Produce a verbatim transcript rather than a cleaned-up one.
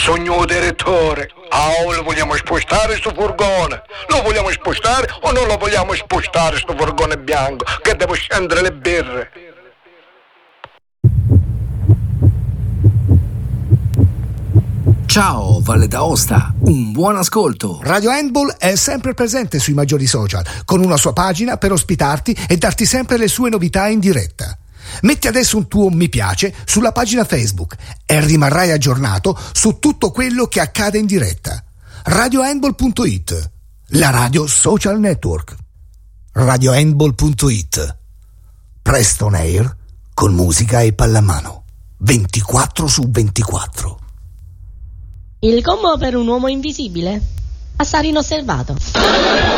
Sogno direttore. Ah, lo vogliamo spostare sto furgone? Lo vogliamo spostare o non lo vogliamo spostare sto furgone bianco? Che devo scendere le birre. Ciao Valle d'Aosta, un buon ascolto. Radio Handball è sempre presente sui maggiori social, con una sua pagina per ospitarti e darti sempre le sue novità in diretta. Metti adesso un tuo mi piace sulla pagina Facebook e rimarrai aggiornato su tutto quello che accade in diretta. radio handball punto it, la radio social network. radio handball punto it. Presto on air con musica e pallamano. ventiquattro su ventiquattro. Il combo per un uomo invisibile? Passare inosservato.